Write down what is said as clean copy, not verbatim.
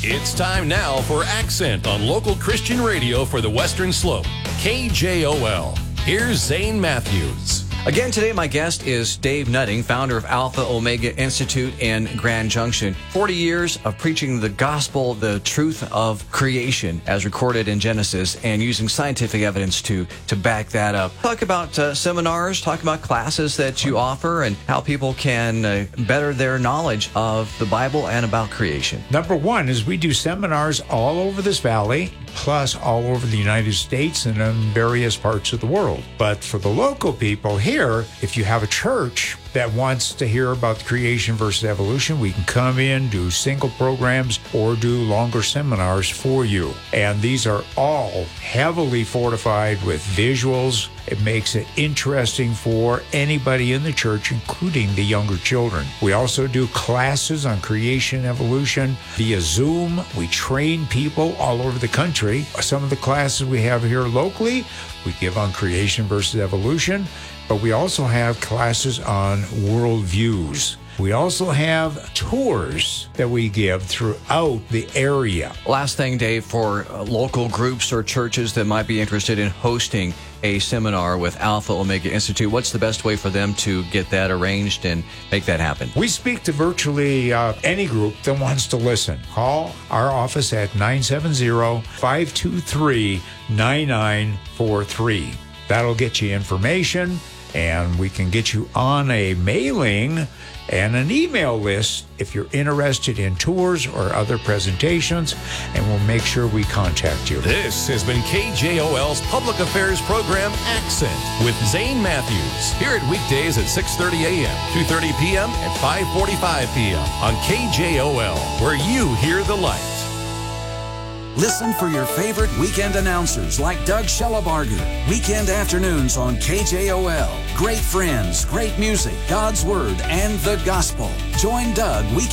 It's time now for Accent on local Christian radio for the Western Slope. KJOL. Here's Zane Matthews. Again, today my guest is Dave Nutting, founder of Alpha Omega Institute in Grand Junction. 40 years of preaching the gospel, the truth of creation as recorded in Genesis, and using scientific evidence to back that up. Talk about seminars, talk about classes that you offer, and how people can better their knowledge of the Bible and about creation. Number one is we do seminars all over this valley, plus all over the United States and in various parts of the world. But for the local people here, if you have a church that wants to hear about the creation versus evolution, we can come in, do single programs, or do longer seminars for you. And these are all heavily fortified with visuals. It makes it interesting for anybody in the church, including the younger children. We also do classes on creation evolution via Zoom. We train people all over the country. Some of the classes we have here locally, we give on creation versus evolution, but we also have classes on worldviews. We also have tours that we give throughout the area. Last thing, Dave, for local groups or churches that might be interested in hosting a seminar with Alpha Omega Institute, what's the best way for them to get that arranged and make that happen? We speak to virtually any group that wants to listen. Call our office at 970-523-9943. That'll get you information, and we can get you on a mailing and an email list if you're interested in tours or other presentations, and we'll make sure we contact you. This has been KJOL's Public Affairs Program, Accent, with Zane Matthews. Hear it weekdays at 6:30 a.m., 2:30 p.m., and 5:45 p.m. on KJOL, where you hear the light. Listen for your favorite weekend announcers like Doug Shellabarger. Weekend afternoons on KJOL. Great friends, great music, God's Word, and the gospel. Join Doug weekend